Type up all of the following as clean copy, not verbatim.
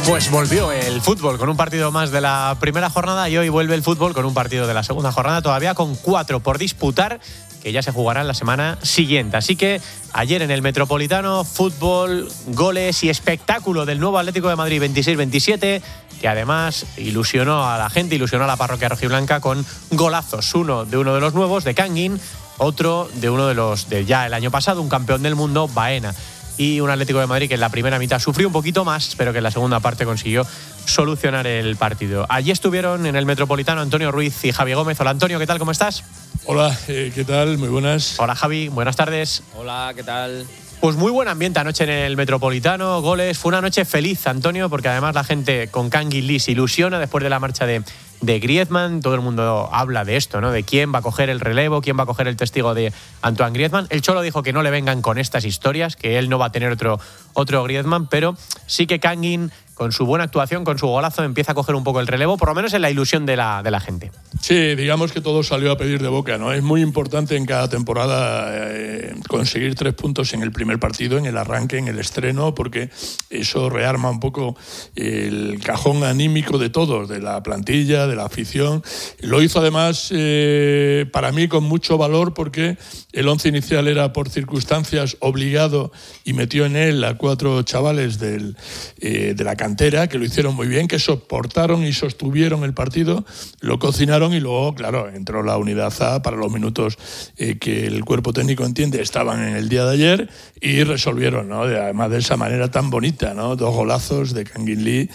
Pues volvió el fútbol con un partido más de la primera jornada y hoy vuelve el fútbol con un partido de la segunda jornada, todavía con 4 por disputar, que ya se jugarán la semana siguiente. Así que ayer en el Metropolitano, fútbol, goles y espectáculo del nuevo Atlético de Madrid 26-27, que además ilusionó a la gente, ilusionó a la parroquia rojiblanca con golazos. Uno de los nuevos, de Kangin, otro de uno de los de ya el año pasado, un campeón del mundo, Baena. Y un Atlético de Madrid que en la primera mitad sufrió un poquito más, pero que en la segunda parte consiguió solucionar el partido. Allí estuvieron en el Metropolitano Antonio Ruiz y Javi Gómez. Hola Antonio, ¿qué tal? ¿Cómo estás? Hola, ¿qué tal? Muy buenas. Hola Javi, buenas tardes. Hola, ¿qué tal? Pues muy buen ambiente anoche en el Metropolitano, goles, fue una noche feliz, Antonio, porque además la gente con Kangin Lee se ilusiona después de la marcha de Griezmann. Todo el mundo habla de esto, ¿no? De quién va a coger el relevo, quién va a coger el testigo de Antoine Griezmann. El Cholo dijo que no le vengan con estas historias, que él no va a tener otro Griezmann, pero sí que Kangin, con su buena actuación, con su golazo, empieza a coger un poco el relevo, por lo menos en la ilusión de la gente. Sí, digamos que todo salió a pedir de boca, ¿no? Es muy importante en cada temporada conseguir 3 puntos en el primer partido, en el arranque, en el estreno, porque eso rearma un poco el cajón anímico de todos, de la plantilla, de la afición. Lo hizo además, para mí, con mucho valor, porque el 11 inicial era por circunstancias obligado y metió en él a 4 chavales de la cantera, que lo hicieron muy bien, que soportaron y sostuvieron el partido, lo cocinaron y luego, claro, entró la unidad A para los minutos que el cuerpo técnico entiende estaban en el día de ayer y resolvieron, ¿no? Además de esa manera tan bonita, ¿no? 2 golazos de Kangin Lee,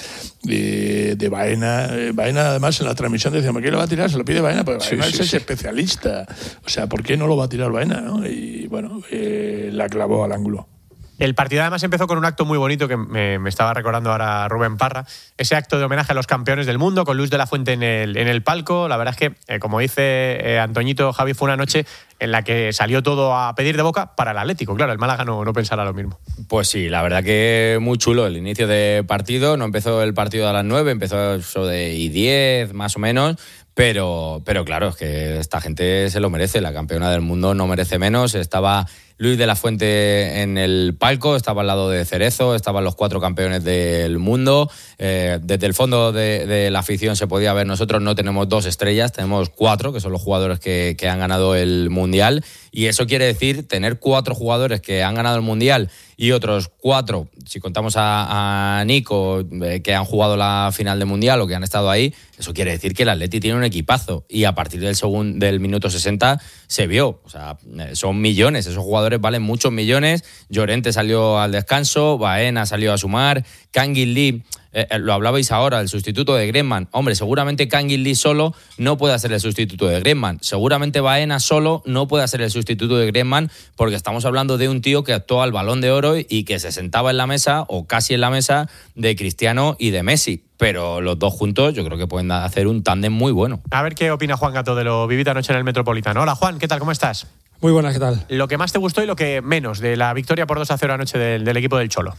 de Baena. Baena, además, en la transmisión decía, ¿por qué lo va a tirar? Se lo pide Baena, porque Baena es especialista. O sea, ¿por qué no lo va a tirar Baena, ¿no? Y bueno, la clavó al ángulo. El partido además empezó con un acto muy bonito que me estaba recordando ahora Rubén Parra, ese acto de homenaje a los campeones del mundo con Luis de la Fuente en el palco. La verdad es que, como dice Antoñito, Javi, fue una noche en la que salió todo a pedir de boca para el Atlético. Claro, el Málaga no pensará lo mismo. Pues sí, la verdad que muy chulo el inicio de partido. No empezó el partido a las 9, empezó eso de 10 más o menos. Pero claro, es que esta gente se lo merece, la campeona del mundo no merece menos. Estaba Luis de la Fuente en el palco, estaba al lado de Cerezo, estaban los 4 campeones del mundo. Desde el fondo de la afición se podía ver, nosotros no tenemos 2 estrellas, tenemos 4, que son los jugadores que han ganado el Mundial. Y eso quiere decir tener 4 jugadores que han ganado el Mundial y otros 4, si contamos a Nico, que han jugado la final del Mundial o que han estado ahí. Eso quiere decir que el Atleti tiene un equipazo y a partir del minuto 60 se vio. O sea, son millones, esos jugadores valen muchos millones. Llorente salió al descanso, Baena salió a sumar, Kangin Lee, lo hablabais ahora, el sustituto de Griezmann. Hombre, seguramente Kangin Lee solo no puede ser el sustituto de Griezmann. Seguramente Baena solo no puede ser el sustituto de Griezmann, porque estamos hablando de un tío que actuó al Balón de Oro y que se sentaba en la mesa, o casi en la mesa, de Cristiano y de Messi. Pero los dos juntos yo creo que pueden hacer un tándem muy bueno. A ver qué opina Juan Gato de lo vivido anoche en el Metropolitano. Hola Juan, ¿qué tal? ¿Cómo estás? Muy buenas, ¿qué tal? Lo que más te gustó y lo que menos de la victoria por 2-0 anoche del equipo del Cholo.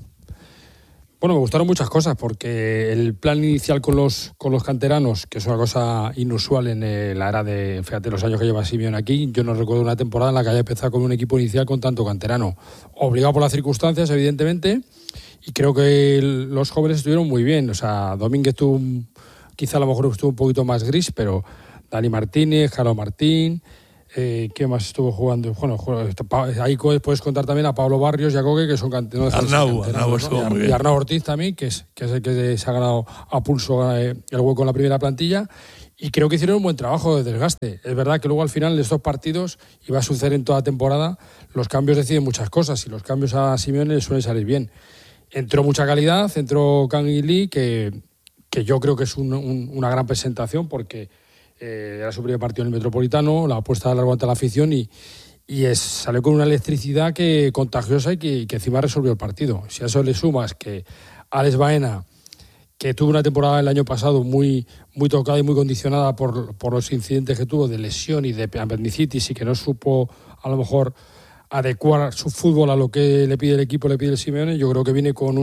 Bueno, me gustaron muchas cosas, porque el plan inicial con los canteranos, que es una cosa inusual en la era de, fíjate, los años que lleva Simeone aquí, yo no recuerdo una temporada en la que haya empezado con un equipo inicial con tanto canterano. Obligado por las circunstancias, evidentemente, y creo que los jóvenes estuvieron muy bien. O sea, Domínguez quizá a lo mejor estuvo un poquito más gris, pero Dani Martínez, Jaro Martín... ¿qué más estuvo jugando? Bueno, ahí puedes contar también a Pablo Barrios y a Coque, que son canteranos. Arnau estuvo muy bien. Y Arnau Ortiz también, que es el que se ha ganado a pulso el hueco en la primera plantilla. Y creo que hicieron un buen trabajo de desgaste. Es verdad que luego al final de estos partidos, y va a suceder en toda temporada, los cambios deciden muchas cosas y los cambios a Simeone le suelen salir bien. Entró mucha calidad, entró Kangin Lee, que yo creo que es una gran presentación, porque era su primer partido en el Metropolitano, la apuesta a largo ante la afición y salió con una electricidad contagiosa y que encima resolvió el partido. Si a eso le sumas que Alex Baena, que tuvo una temporada el año pasado muy, muy tocada y muy condicionada por los incidentes que tuvo de lesión y de apendicitis, y que no supo a lo mejor adecuar su fútbol a lo que le pide el equipo, le pide el Simeone, yo creo que viene con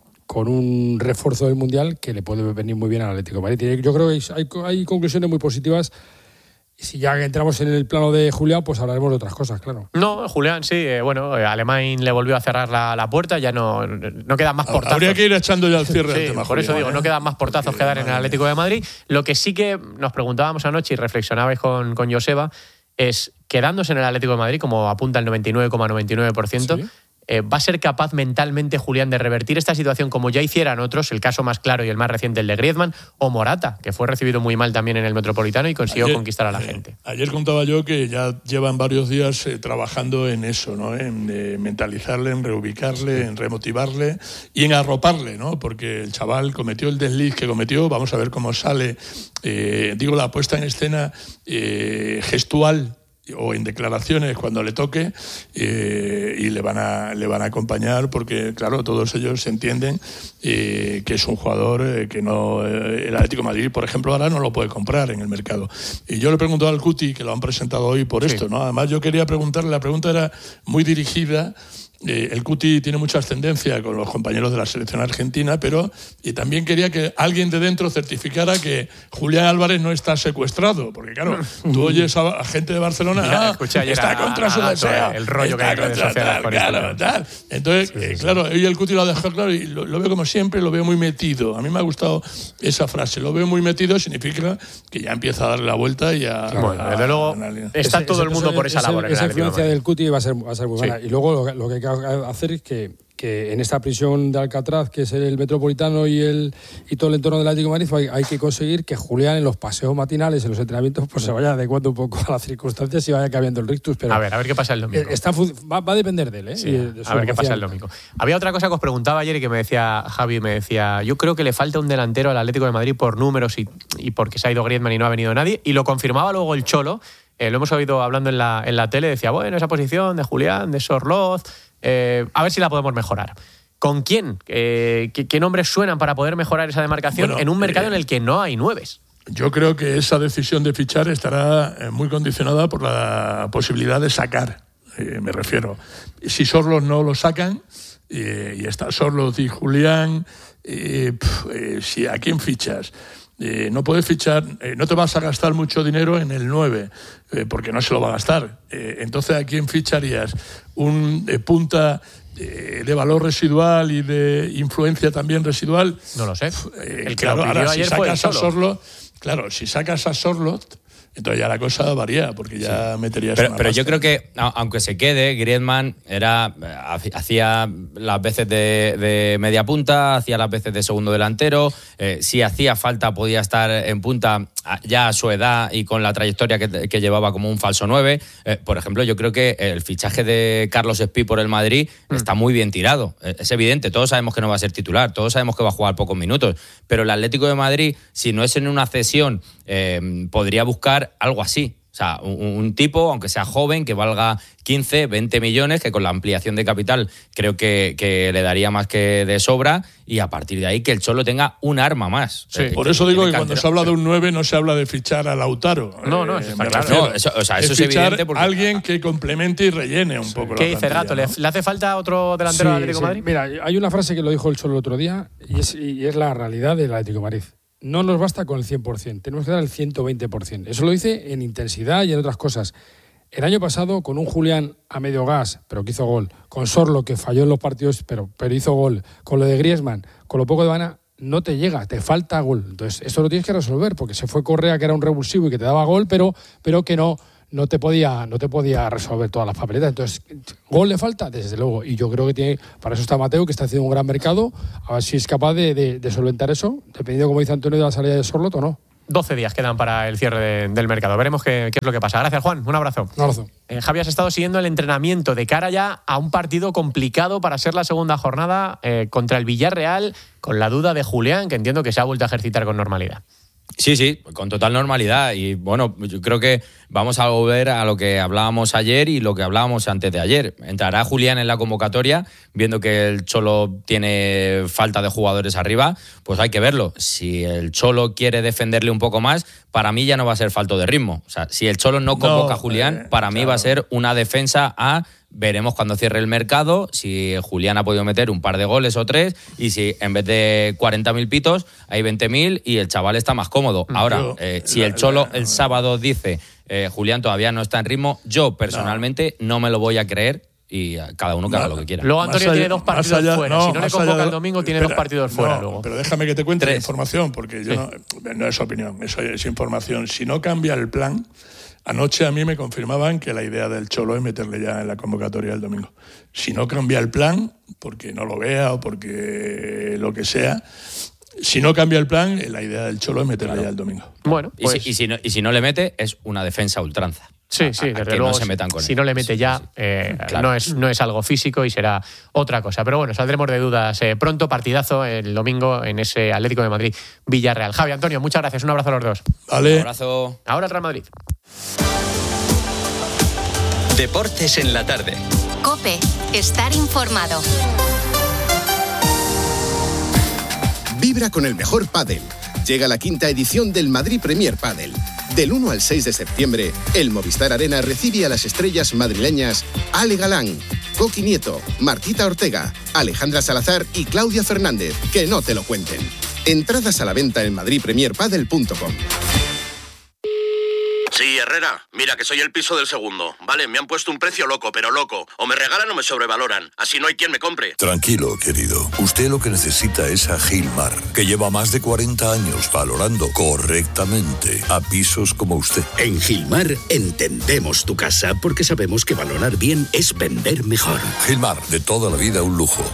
un refuerzo del Mundial que le puede venir muy bien al Atlético de Madrid. Yo creo que hay conclusiones muy positivas Si ya entramos en el plano de Julián, pues hablaremos de otras cosas, claro. No, Julián, sí. Alemán le volvió a cerrar la puerta, ya no quedan más portazos. Habría que ir echando ya el cierre del tema. Por eso Julián, digo, no quedan más portazos que dar en el Atlético de Madrid. Lo que sí que nos preguntábamos anoche y reflexionabais con Joseba es, quedándose en el Atlético de Madrid, como apunta el 99,99%, ¿sí? ¿Va a ser capaz mentalmente Julián de revertir esta situación como ya hicieran otros, el caso más claro y el más reciente, el de Griezmann, o Morata, que fue recibido muy mal también en el Metropolitano y consiguió conquistar a la gente? Ayer contaba yo que ya llevan varios días trabajando en eso, ¿no? En mentalizarle, en reubicarle, en remotivarle y en arroparle, ¿no? Porque el chaval cometió el desliz que cometió, vamos a ver cómo sale, la puesta en escena gestual o en declaraciones cuando le toque, y le van a acompañar, porque claro, todos ellos entienden que es un jugador que no, el Atlético de Madrid, por ejemplo, ahora no lo puede comprar en el mercado. Y yo le he preguntado al Cuti, que lo han presentado hoy por esto, ¿no? Además yo quería preguntarle, la pregunta era muy dirigida. El Cuti tiene mucha ascendencia con los compañeros de la selección argentina, pero también quería que alguien de dentro certificara que Julián Álvarez no está secuestrado, porque claro, tú oyes a gente de Barcelona, está contra su deseo, el rollo que hay en redes sociales con tal. Entonces, claro, hoy el Cuti lo ha dejado claro y lo veo como siempre, lo veo muy metido. A mí me ha gustado esa frase, lo veo muy metido, significa que ya empieza a darle la vuelta y a... Bueno, desde luego está todo el mundo por esa labor. Esa influencia del Cuti va a ser muy buena. Y luego lo que hay que hacer es que en esta prisión de Alcatraz, que es el Metropolitano y todo el entorno del Atlético de Madrid, hay que conseguir que Julián en los paseos matinales, en los entrenamientos, pues se vaya adecuando un poco a las circunstancias y vaya cambiando el rictus. Pero a ver qué pasa el domingo. Va a depender de él, ¿eh? Sí, a ver qué pasa el domingo. Había otra cosa que os preguntaba ayer y que me decía Javi, yo creo que le falta un delantero al Atlético de Madrid por números y porque se ha ido Griezmann y no ha venido nadie, y lo confirmaba luego el Cholo. Lo hemos oído hablando en la tele, decía, bueno, esa posición de Julián, de Sorloz, a ver si la podemos mejorar. ¿Con quién? ¿Qué nombres suenan para poder mejorar esa demarcación en un mercado en el que no hay nueves? Yo creo que esa decisión de fichar estará muy condicionada por la posibilidad de sacar, me refiero. Si Sorloz no lo sacan, y está Sorloz y Julián, ¿a quién fichas? No puedes fichar, no te vas a gastar mucho dinero en el 9, porque no se lo va a gastar. Entonces, ¿a quién ficharías? ¿Un punta de valor residual y de influencia también residual? No lo sé. El que claro, lo pidió ahora, ayer si fue el sacas a Cholo. Sorloz, claro, si sacas a Sorloz, entonces ya la cosa varía, porque ya meterías una pero pasta. yo creo que, aunque se quede, Griezmann hacía las veces de media punta, hacía las veces de segundo delantero. Si hacía falta, podía estar en punta ya a su edad y con la trayectoria que llevaba como un falso 9. Por ejemplo, yo creo que el fichaje de Carlos Espí por el Madrid está muy bien tirado. Es evidente, todos sabemos que no va a ser titular, todos sabemos que va a jugar pocos minutos, pero el Atlético de Madrid, si no es en una cesión, podría buscar algo así. O sea, un tipo, aunque sea joven, que valga 15, 20 millones, que con la ampliación de capital creo que le daría más que de sobra, y a partir de ahí que el Cholo tenga un arma más. Sí, por eso digo que cuando se habla de un 9 no se habla de fichar a Lautaro. No, está claro. Eso es es fichar evidente porque alguien que complemente y rellene un poco la ¿Qué dice el Gato? ¿no? ¿Le hace falta otro delantero al Atlético de Madrid? Mira, hay una frase que lo dijo el Cholo el otro día y es la realidad del Atlético de Madrid. No nos basta con el 100%, tenemos que dar el 120%. Eso lo dice en intensidad y en otras cosas. El año pasado, con un Julián a medio gas, pero que hizo gol, con Sorlo, que falló en los partidos, pero hizo gol, con lo de Griezmann, con lo poco de Vana, no te llega, te falta gol. Entonces, esto lo tienes que resolver, porque se fue Correa, que era un revulsivo y que te daba gol, pero que no te podía resolver todas las papeletas. Entonces, ¿gol le falta? Desde luego. Y yo creo que para eso está Mateo, que está haciendo un gran mercado, a ver si es capaz de solventar eso, dependiendo, como dice Antonio, de la salida de Sorloth o no. 12 días quedan para el cierre del mercado. Veremos qué es lo que pasa. Gracias, Juan. Un abrazo. Un abrazo. Javi, has estado siguiendo el entrenamiento de cara ya a un partido complicado para ser la segunda jornada contra el Villarreal, con la duda de Julián, que entiendo que se ha vuelto a ejercitar con normalidad. Sí, con total normalidad. Y bueno, yo creo que vamos a volver a lo que hablábamos ayer y lo que hablábamos antes de ayer. Entrará Julián en la convocatoria, viendo que el Cholo tiene falta de jugadores arriba, pues hay que verlo. Si el Cholo quiere defenderle un poco más, para mí ya no va a ser falto de ritmo. O sea, si el Cholo no convoca a Julián, para mí va a ser una defensa a... Veremos cuando cierre el mercado si Julián ha podido meter un par de goles o 3 y si en vez de 40.000 pitos hay 20.000 y el chaval está más cómodo. Ahora, si el Cholo el sábado dice Julián todavía no está en ritmo. Yo, personalmente, no me lo voy a creer. Y cada uno que haga lo que quiera. Luego Antonio tiene 2 partidos fuera. Si no le convoca el domingo, tiene 2 partidos fuera luego. Pero déjame que te cuente la información, porque yo no es opinión, eso es información. Si no cambia el plan, anoche a mí me confirmaban que la idea del Cholo es meterle ya en la convocatoria del domingo. Si no cambia el plan, porque no lo vea o porque lo que sea, si no cambia el plan, la idea del Cholo es meterle ya el domingo. Bueno, pues... y si no le mete, es una defensa a ultranza. Sí, desde luego, no se metan con si él. no le mete ya, claro. no es algo físico y será otra cosa. Pero bueno, saldremos de dudas pronto. Partidazo el domingo en ese Atlético de Madrid-Villarreal. Javi, Antonio, muchas gracias. Un abrazo a los dos. Vale. Un abrazo. Ahora el Real Madrid. Deportes en la tarde. COPE. Estar informado. Vibra con el mejor pádel. Llega la 5ª edición del Madrid Premier Padel. Del 1 al 6 de septiembre, el Movistar Arena recibe a las estrellas madrileñas Ale Galán, Coqui Nieto, Martita Ortega, Alejandra Salazar y Claudia Fernández. Que no te lo cuenten. Entradas a la venta en madridpremierpadel.com. Sí, Herrera, mira que soy el piso del segundo. Vale, me han puesto un precio loco, pero loco. O me regalan o me sobrevaloran. Así no hay quien me compre. Tranquilo, querido. Usted lo que necesita es a Gilmar, que lleva más de 40 años valorando correctamente a pisos como usted. En Gilmar entendemos tu casa porque sabemos que valorar bien es vender mejor. Gilmar, de toda la vida un lujo.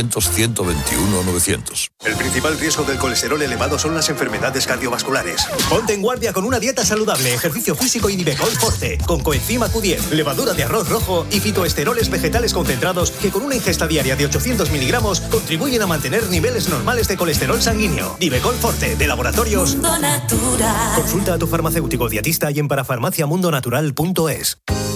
900-121-900. El principal riesgo del colesterol elevado son las enfermedades cardiovasculares. Ponte en guardia con una dieta saludable, ejercicio físico y Nivecol Forte, con coenzima Q10, levadura de arroz rojo y fitoesteroles vegetales concentrados que con una ingesta diaria de 800 miligramos contribuyen a mantener niveles normales de colesterol sanguíneo. Nivecol Forte, de Laboratorios Mundo Natural. Consulta a tu farmacéutico dietista y en parafarmaciamundonatural.es.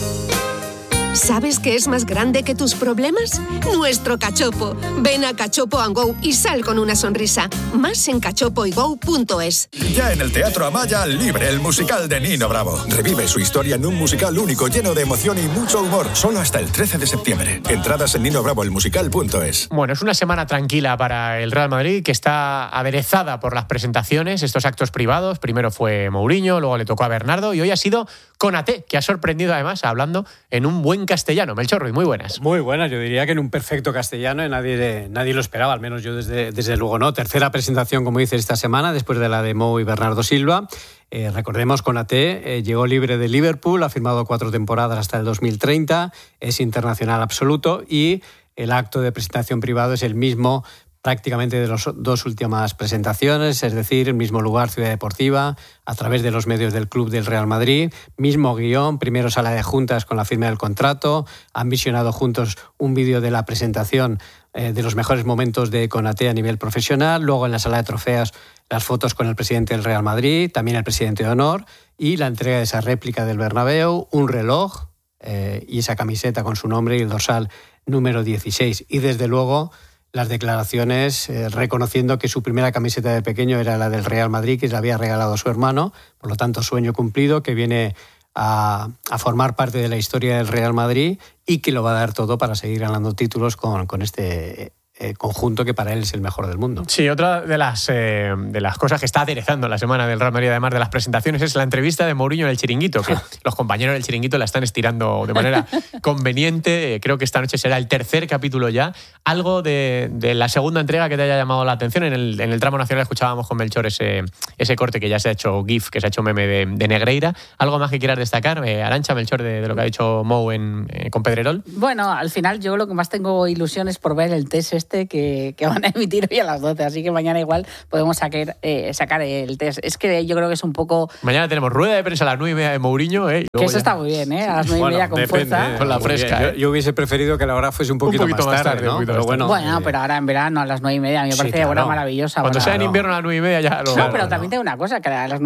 ¿Sabes qué es más grande que tus problemas? Nuestro cachopo. Ven a Cachopo & Go y sal con una sonrisa. Más en cachopoygo.es. Ya en el Teatro Amaya, Libre, el musical de Nino Bravo. Revive su historia en un musical único, lleno de emoción y mucho humor. Solo hasta el 13 de septiembre. Entradas en ninobravoelmusical.es. Bueno, es una semana tranquila para el Real Madrid, que está aderezada por las presentaciones, estos actos privados. Primero fue Mourinho, luego le tocó a Bernardo y hoy ha sido Konaté, que ha sorprendido además hablando en un buen castellano. Melchor Ruiz, muy buenas. Muy buenas, yo diría que en un perfecto castellano y nadie lo esperaba, al menos yo desde luego no. Tercera presentación, como dice, esta semana, después de la de Mou y Bernardo Silva. Recordemos, Konaté llegó libre de Liverpool, ha firmado 4 temporadas hasta el 2030, es internacional absoluto y el acto de presentación privado es el mismo prácticamente de las 2 últimas presentaciones, es decir, el mismo lugar, Ciudad Deportiva, a través de los medios del Club del Real Madrid, mismo guión, primero sala de juntas con la firma del contrato, han visionado juntos un vídeo de la presentación de los mejores momentos de Konaté a nivel profesional, luego en la sala de trofeos las fotos con el presidente del Real Madrid, también el presidente de honor, y la entrega de esa réplica del Bernabéu, un reloj y esa camiseta con su nombre y el dorsal número 16. Y desde luego las declaraciones reconociendo que su primera camiseta de pequeño era la del Real Madrid, que se la había regalado a su hermano, por lo tanto sueño cumplido, que viene a formar parte de la historia del Real Madrid y que lo va a dar todo para seguir ganando títulos con este conjunto que para él es el mejor del mundo. Sí, otra de las cosas que está aderezando la semana del Real Madrid, además de las presentaciones, es la entrevista de Mourinho en el Chiringuito, que los compañeros del Chiringuito la están estirando de manera conveniente. Creo que esta noche será el 3er capítulo ya. Algo de la segunda entrega que te haya llamado la atención. En el tramo nacional escuchábamos con Melchor ese corte que ya se ha hecho GIF, que se ha hecho meme de Negreira. ¿Algo más que quieras destacar, Arantxa, Melchor, de lo que ha dicho Mou con Pedrerol? Bueno, al final yo lo que más tengo ilusión es por ver el test que van a emitir hoy a las 12, así que mañana igual podemos sacar el test. Es que yo creo que es un poco... Mañana tenemos rueda de prensa a las 9:30 de Mourinho. Que eso está muy bien, a las 9:30 con fuerza. Con la fresca. Yo hubiese preferido que la hora fuese un poquito más tarde, ¿no? Pero bueno, pero ahora en verano a las 9:30 a mí me parece hora maravillosa. Cuando sea en invierno a las 9:30 ya lo... No, pero también tengo una cosa, que a las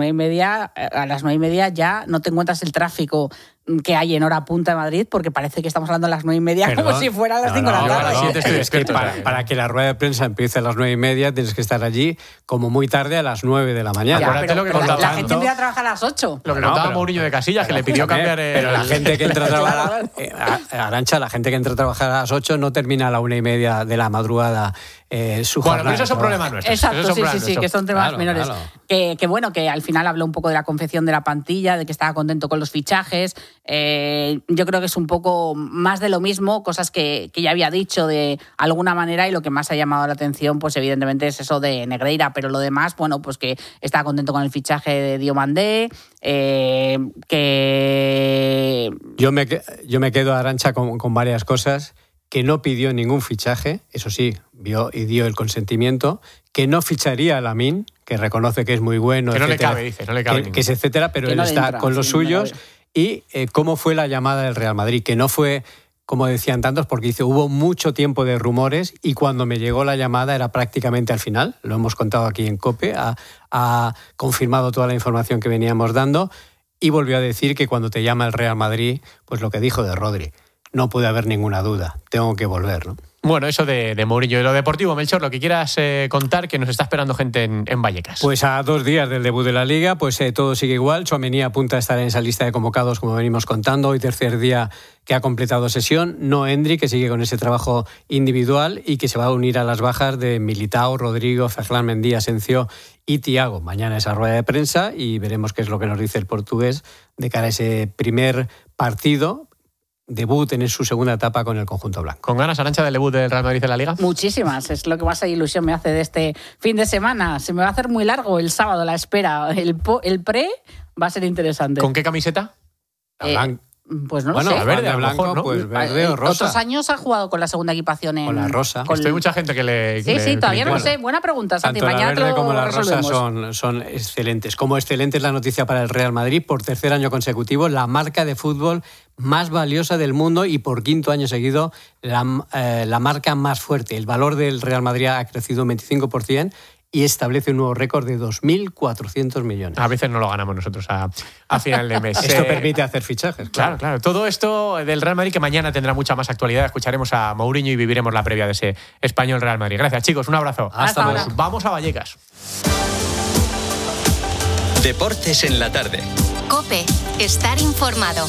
9:30 ya no te encuentras el tráfico que hay en hora punta de Madrid, porque parece que estamos hablando a las 9:30 como si fuera a las 5 de la tarde. Es que para que la rueda de prensa empiece a las 9:30 tienes que estar allí como muy tarde a las 9 de la mañana. Acuérdate lo que la gente empieza a trabajar a las 8. Lo que notaba Mourinho de Casillas, que le pidió cambiar... Pero la gente que entra a trabajar... Arantxa, la gente que entra a trabajar a las 8 no termina a la 1:30 de la madrugada su Bueno, jornada. pero esos son problemas nuestros. Exacto, sí, que son temas menores. Claro. Que bueno, que al final habló un poco de la confección de la plantilla, de que estaba contento con los fichajes. Yo creo que es un poco más de lo mismo, cosas que ya había dicho de alguna manera, y lo que más ha llamado la atención, pues evidentemente es eso de Negreira, pero lo demás, bueno, pues que estaba contento con el fichaje de Diomandé, que... Yo me quedo, Arantxa, con varias cosas. Que no pidió ningún fichaje, eso sí, vio y dio el consentimiento, que no ficharía a Lamine, que reconoce que es muy bueno, que no etcétera, le cabe, dice, no le cabe. que es etcétera, pero que él no está entra, con los sí, suyos. Y cómo fue la llamada del Real Madrid, que no fue, como decían tantos, porque dice, hubo mucho tiempo de rumores y cuando me llegó la llamada era prácticamente al final, lo hemos contado aquí en COPE, ha confirmado toda la información que veníamos dando y volvió a decir que cuando te llama el Real Madrid, pues lo que dijo de Rodri, no puede haber ninguna duda, tengo que volver, ¿no? Bueno, eso de Mourinho. Y lo deportivo, Melchor, lo que quieras contar, que nos está esperando gente en Vallecas. Pues a 2 días del debut de la Liga, pues todo sigue igual. Tchouaméni apunta a estar en esa lista de convocados, como venimos contando. Hoy tercer día que ha completado sesión. No Endrick, que sigue con ese trabajo individual y que se va a unir a las bajas de Militao, Rodrigo, Ferland Mendy, Asensio y Thiago. Mañana esa rueda de prensa y veremos qué es lo que nos dice el portugués de cara a ese primer partido. Debut en su segunda etapa con el conjunto blanco. ¿Con ganas, Arantxa, del debut del Real Madrid en la Liga? Muchísimas, es lo que más ilusión me hace de este fin de semana. Se me va a hacer muy largo el sábado la espera. El pre va a ser interesante. ¿Con qué camiseta? Pues no bueno, lo sé. Verde, blanco, mejor, ¿no? pues verde o rosa. Otros años ha jugado con la segunda equipación con la rosa. Hay mucha gente que le... Sí, todavía no lo sé. Buena pregunta, Santi. Tanto Mañana la verde como la resolvemos. rosa son excelentes. Como excelente es la noticia para el Real Madrid, por tercer año consecutivo, la marca de fútbol más valiosa del mundo y por quinto año seguido la marca más fuerte. El valor del Real Madrid ha crecido un 25%. Y establece un nuevo récord de 2.400 millones. A veces no lo ganamos nosotros a final de mes. Esto permite hacer fichajes. Claro. Todo esto del Real Madrid, que mañana tendrá mucha más actualidad. Escucharemos a Mourinho y viviremos la previa de ese Español Real Madrid. Gracias, chicos. Un abrazo. Hasta ahora. Vamos a Vallecas. Deportes en la tarde. COPE. Estar informado.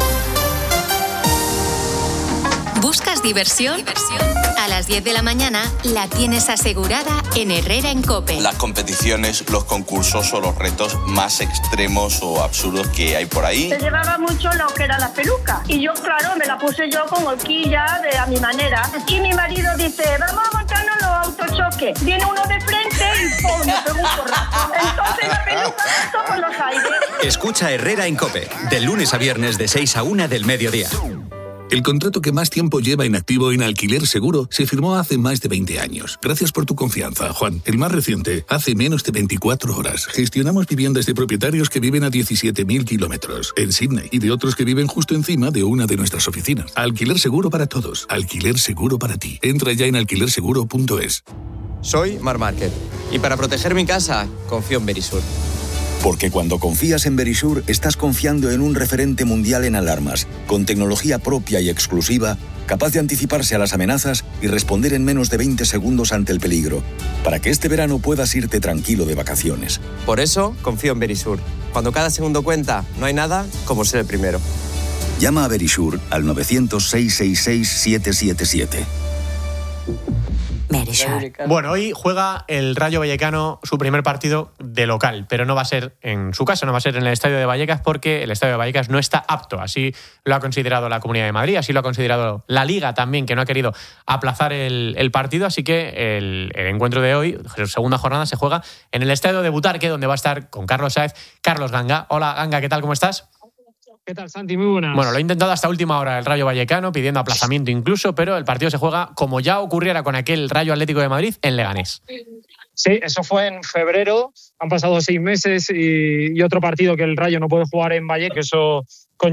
¿Buscas diversión? A las 10 de la mañana la tienes asegurada en Herrera en COPE. Las competiciones, los concursos o los retos más extremos o absurdos que hay por ahí. Se llevaba mucho lo que era la peluca. Y yo, claro, me la puse yo con horquilla a mi manera. Y mi marido dice, vamos a montarnos los autochoques. Viene uno de frente y ¡pum! Me pegó un porrazo. Entonces la peluca saltó por los aires. Escucha Herrera en COPE, de lunes a viernes de 6 a 1 del mediodía. El contrato que más tiempo lleva inactivo en Alquiler Seguro se firmó hace más de 20 años. Gracias por tu confianza, Juan. El más reciente, hace menos de 24 horas. Gestionamos viviendas de propietarios que viven a 17.000 kilómetros en Sydney y de otros que viven justo encima de una de nuestras oficinas. Alquiler Seguro para todos. Alquiler Seguro para ti. Entra ya en alquilerseguro.es. Soy Marc Márquez y para proteger mi casa confío en Verisur. Porque cuando confías en Verisur, estás confiando en un referente mundial en alarmas, con tecnología propia y exclusiva, capaz de anticiparse a las amenazas y responder en menos de 20 segundos ante el peligro, para que este verano puedas irte tranquilo de vacaciones. Por eso, confío en Verisur. Cuando cada segundo cuenta, no hay nada como ser el primero. Llama a Verisur al 900-666-777. Bueno, hoy juega el Rayo Vallecano su primer partido de local, pero no va a ser en su casa, no va a ser en el Estadio de Vallecas porque el Estadio de Vallecas no está apto. Así lo ha considerado la Comunidad de Madrid, así lo ha considerado la Liga también, que no ha querido aplazar el partido. Así que el encuentro de hoy, segunda jornada, se juega en el Estadio de Butarque, donde va a estar con Carlos Sáez, Carlos Ganga. Hola, Ganga, ¿qué tal? ¿Cómo estás? ¿Qué tal, Santi? Muy buenas. Bueno, lo he intentado hasta última hora el Rayo Vallecano, pidiendo aplazamiento incluso, pero el partido se juega, como ya ocurriera con aquel Rayo Atlético de Madrid, en Leganés. Sí, eso fue en febrero. Han pasado 6 meses y otro partido que el Rayo no puede jugar en Vallecas, eso